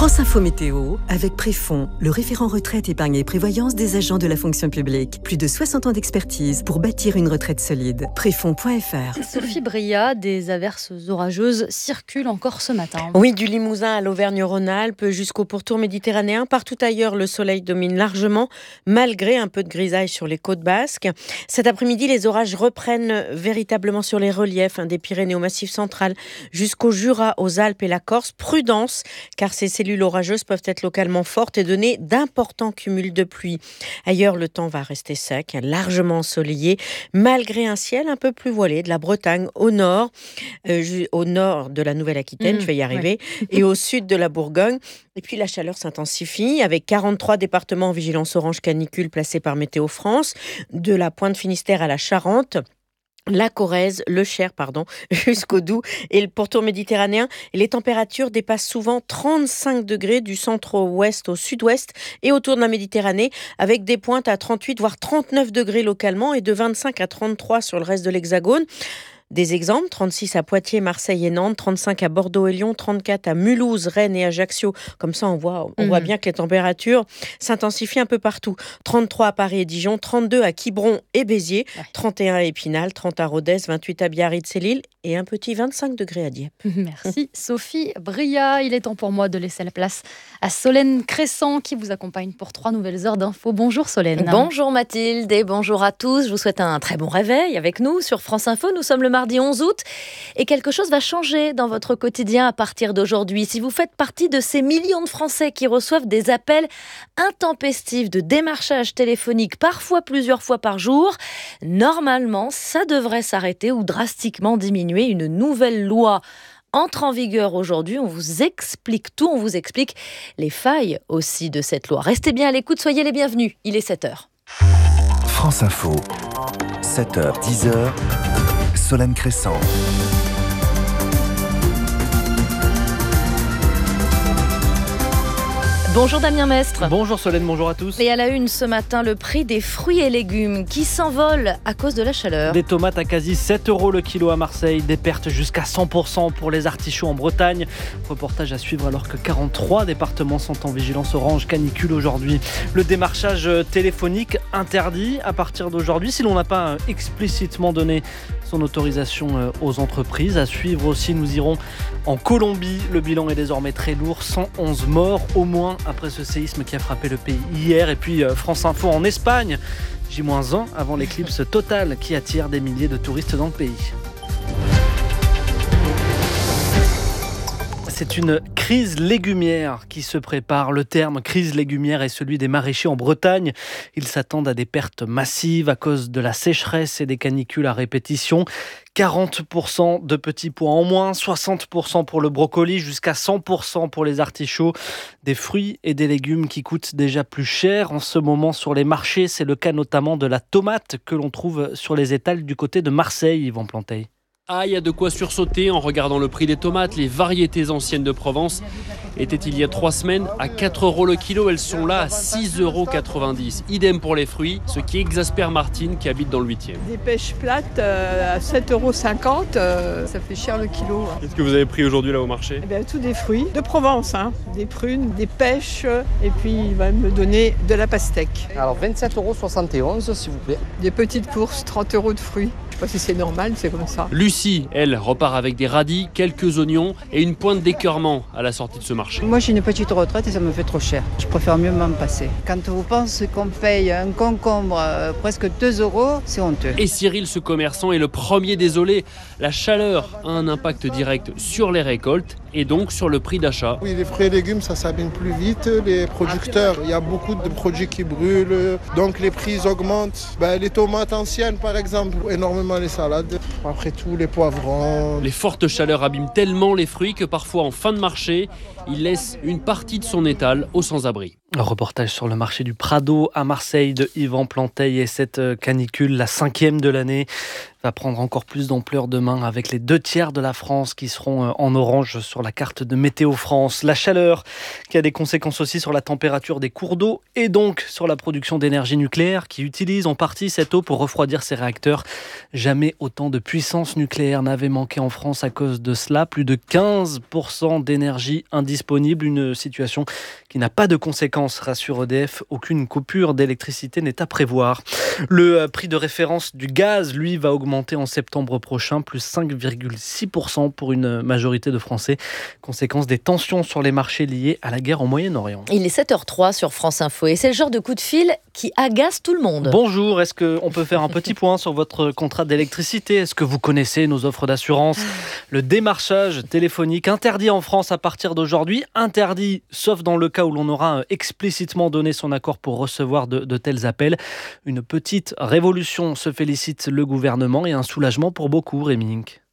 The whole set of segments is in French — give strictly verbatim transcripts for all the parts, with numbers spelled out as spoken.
France Info Météo, avec Préfond, le référent retraite, épargne et prévoyance des agents de la fonction publique. Plus de soixante ans d'expertise pour bâtir une retraite solide. Préfond point f r. Sophie Bria, des averses orageuses circulent encore ce matin. Oui, du Limousin à l'Auvergne-Rhône-Alpes jusqu'au pourtour méditerranéen. Partout ailleurs, le soleil domine largement, malgré un peu de grisaille sur les côtes basques. Cet après-midi, les orages reprennent véritablement sur les reliefs, hein, des Pyrénées au Massif central, jusqu'au Jura, aux Alpes et la Corse. Prudence, car ces cellules orageuses peuvent être localement fortes et donner d'importants cumuls de pluie. Ailleurs, le temps va rester sec, largement ensoleillé, malgré un ciel un peu plus voilé de la Bretagne au nord, euh, au nord de la Nouvelle-Aquitaine, mmh, je vais y arriver, ouais. et au sud de la Bourgogne. Et puis la chaleur s'intensifie avec quarante-trois départements en vigilance orange canicule placés par Météo France, de la Pointe Finistère à la Charente, la Corrèze, le Cher, pardon, jusqu'au Doubs et le pourtour méditerranéen. Les températures dépassent souvent trente-cinq degrés du centre-ouest au sud-ouest et autour de la Méditerranée, avec des pointes à trente-huit voire trente-neuf degrés localement et de vingt-cinq à trente-trois sur le reste de l'Hexagone. Des exemples, trente-six à Poitiers, Marseille et Nantes, trente-cinq à Bordeaux et Lyon, trente-quatre à Mulhouse, Rennes et Ajaccio. Comme ça, on voit, on mmh. voit bien que les températures s'intensifient un peu partout. trente-trois à Paris et Dijon, trente-deux à Quiberon et Béziers, ouais. trente et un à Épinal, trente à Rodez, vingt-huit à Biarritz et Lille et un petit vingt-cinq degrés à Dieppe. Merci Sophie Bria. Il est temps pour moi de laisser la place à Solène Crescent qui vous accompagne pour trois nouvelles heures d'infos. Bonjour Solène. Bonjour Mathilde et bonjour à tous. Je vous souhaite un très bon réveil avec nous sur France Info. Nous sommes le mardi onze août et quelque chose va changer dans votre quotidien à partir d'aujourd'hui. Si vous faites partie de ces millions de Français qui reçoivent des appels intempestifs de démarchage téléphonique, parfois plusieurs fois par jour, normalement, ça devrait s'arrêter ou drastiquement diminuer. Une nouvelle loi entre en vigueur aujourd'hui. On vous explique tout, on vous explique les failles aussi de cette loi. Restez bien à l'écoute, soyez les bienvenus. Il est sept heures. France Info, sept heures, dix heures, Solène Crescent. Bonjour Damien Mestre. Bonjour Solène, bonjour à tous. Et à la une ce matin, le prix des fruits et légumes qui s'envole à cause de la chaleur. Des tomates à quasi sept euros le kilo à Marseille, des pertes jusqu'à cent pour cent pour les artichauts en Bretagne. Reportage à suivre alors que quarante-trois départements sont en vigilance orange canicule aujourd'hui. Le démarchage téléphonique interdit à partir d'aujourd'hui si l'on n'a pas explicitement donné son autorisation aux entreprises. À suivre aussi, nous irons en Colombie. Le bilan est désormais très lourd, cent onze morts au moins après ce séisme qui a frappé le pays hier. Et puis France Info en Espagne, J moins un avant l'éclipse totale qui attire des milliers de touristes dans le pays. C'est une crise légumière qui se prépare. Le terme crise légumière est celui des maraîchers en Bretagne. Ils s'attendent à des pertes massives à cause de la sécheresse et des canicules à répétition. quarante pour cent de petits pois en moins, soixante pour cent pour le brocoli, jusqu'à cent pour cent pour les artichauts. Des fruits et des légumes qui coûtent déjà plus cher en ce moment sur les marchés. C'est le cas notamment de la tomate que l'on trouve sur les étals du côté de Marseille, Yvan Planteil. Ah, il y a de quoi sursauter en regardant le prix des tomates. Les variétés anciennes de Provence étaient il y a trois semaines à quatre euros le kilo. Elles sont là à six euros quatre-vingt-dix. Idem pour les fruits, ce qui exaspère Martine qui habite dans le huitième. Des pêches plates euh, à sept euros cinquante, euh, ça fait cher le kilo. Qu'est-ce que vous avez pris aujourd'hui là au marché ? Eh bien, tous des fruits de Provence, hein. Des prunes, des pêches et puis il va me donner de la pastèque. Alors vingt-sept euros soixante-et-onze s'il vous plaît. Des petites courses, trente euros de fruits. Je sais pas si c'est normal, c'est comme ça. Lucie, elle, repart avec des radis, quelques oignons et une pointe d'écœurement à la sortie de ce marché. Moi, j'ai une petite retraite et ça me fait trop cher. Je préfère mieux m'en passer. Quand vous pensez qu'on paye un concombre euh, presque deux euros, c'est honteux. Et Cyril, ce commerçant, est le premier désolé. La chaleur a un impact direct sur les récoltes et donc sur le prix d'achat. Oui, les fruits et légumes, ça s'abîme plus vite. Les producteurs, il y a beaucoup de produits qui brûlent, donc les prix augmentent. Ben, les tomates anciennes, par exemple, énormément les salades. Après tout, les poivrons. Les fortes chaleurs abîment tellement les fruits que parfois, en fin de marché, il laisse une partie de son étal aux sans-abri. Un reportage sur le marché du Prado à Marseille de Yvan Planteil et cette canicule, la cinquième de l'année, va prendre encore plus d'ampleur demain avec les deux tiers de la France qui seront en orange sur la carte de Météo France. La chaleur qui a des conséquences aussi sur la température des cours d'eau et donc sur la production d'énergie nucléaire qui utilise en partie cette eau pour refroidir ses réacteurs. Jamais autant de puissance nucléaire n'avait manqué en France à cause de cela. Plus de quinze pour cent d'énergie indisponible, une situation qui n'a pas de conséquences, rassure E D F. Aucune coupure d'électricité n'est à prévoir. Le prix de référence du gaz, lui, va augmenter en septembre prochain, plus cinq virgule six pour cent pour une majorité de Français. Conséquence des tensions sur les marchés liés à la guerre au Moyen-Orient. Il est sept heures zéro trois sur France Info et c'est le genre de coup de fil qui agace tout le monde. Bonjour, est-ce qu'on peut faire un petit point sur votre contrat d'électricité ? Est-ce que vous connaissez nos offres d'assurance ? Le démarchage téléphonique interdit en France à partir d'aujourd'hui, interdit sauf dans le cas où l'on aura explicitement donné son accord pour recevoir de, de tels appels. Une petite révolution, se félicite le gouvernement, et un soulagement pour beaucoup, Rémi Inc.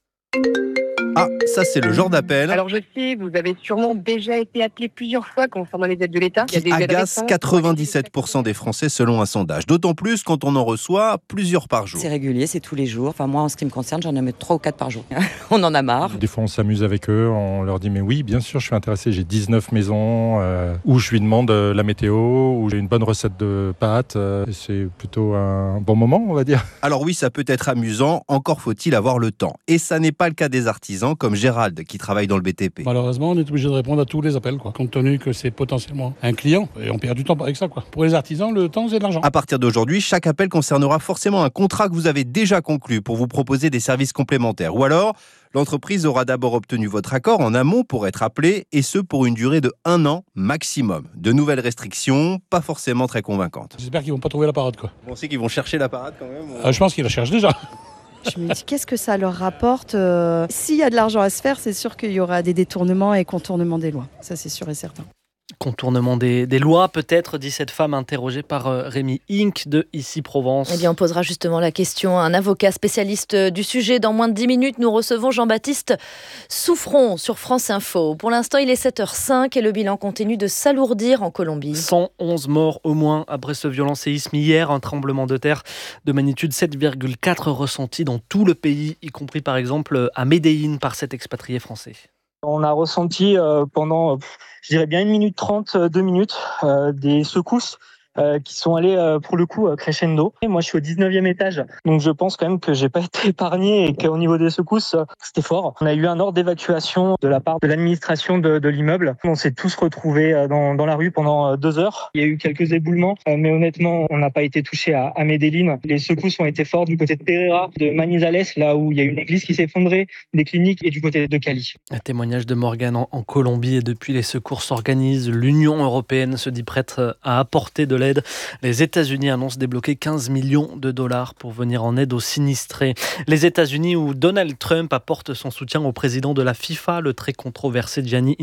Ah, ça c'est le genre d'appel. Alors je sais, vous avez sûrement déjà été appelé plusieurs fois concernant les aides de l'État. Qui agace quatre-vingt-dix-sept pour cent des Français selon un sondage. D'autant plus quand on en reçoit plusieurs par jour. C'est régulier, c'est tous les jours. Enfin moi en ce qui me concerne, j'en ai trois ou quatre par jour. On en a marre. Des fois on s'amuse avec eux, on leur dit mais oui, bien sûr je suis intéressé, j'ai dix-neuf maisons euh, où je lui demande euh, la météo, où j'ai une bonne recette de pâtes. Euh, c'est plutôt un bon moment on va dire. Alors oui, ça peut être amusant, encore faut-il avoir le temps. Et ça n'est pas le cas des artisans comme Gérald qui travaille dans le B T P. Malheureusement, on est obligé de répondre à tous les appels, quoi, compte tenu que c'est potentiellement un client et on perd du temps avec ça, quoi. Pour les artisans, le temps c'est de l'argent. À partir d'aujourd'hui, chaque appel concernera forcément un contrat que vous avez déjà conclu pour vous proposer des services complémentaires. Ou alors, l'entreprise aura d'abord obtenu votre accord en amont pour être appelée, et ce pour une durée de un an maximum. De nouvelles restrictions, pas forcément très convaincantes. J'espère qu'ils vont pas trouver la parade, quoi. Vous pensez qu'ils vont chercher la parade quand même ou... euh, Je pense qu'ils la cherchent déjà. Je me dis, qu'est-ce que ça leur rapporte euh, S'il y a de l'argent à se faire, c'est sûr qu'il y aura des détournements et contournements des lois. Ça, c'est sûr et certain. Contournement des, des lois, peut-être, dit cette femme interrogée par euh, Rémi Inc de Ici Provence. Eh bien, on posera justement la question à un avocat spécialiste du sujet. Dans moins de dix minutes, nous recevons Jean-Baptiste Souffron sur France Info. Pour l'instant, il est sept heures cinq et le bilan continue de s'alourdir en Colombie. cent onze morts au moins après ce violent séisme hier. Un tremblement de terre de magnitude sept virgule quatre ressenti dans tout le pays, y compris par exemple à Medellín par cet expatrié français. On a ressenti euh, pendant, je dirais bien une minute trente, deux minutes, euh, des secousses euh, qui sont allées euh, pour le coup euh, crescendo. Et moi, je suis au dix-neuvième étage, donc je pense quand même que j'ai pas été épargné et qu'au niveau des secousses, euh, c'était fort. On a eu un ordre d'évacuation de la part de l'administration de, de l'immeuble. On s'est tous retrouvés euh, dans, dans la rue pendant euh, deux heures. Il y a eu quelques éboulements, euh, mais honnêtement, on n'a pas été touché à, à Medellín. Les secousses ont été fortes du côté de Pereira, de Manizales, là où il y a une église qui s'est effondrée, des cliniques, et du côté de Cali. Un témoignage de Morgane en, en Colombie, et depuis les secours s'organisent. L'Union européenne se dit prête à apporter de l'aide. Les États-Unis annoncent débloquer quinze millions de dollars pour venir en aide aux sinistrés. Les États-Unis où Donald Trump apporte son soutien au président de la FIFA, le très controversé Gianni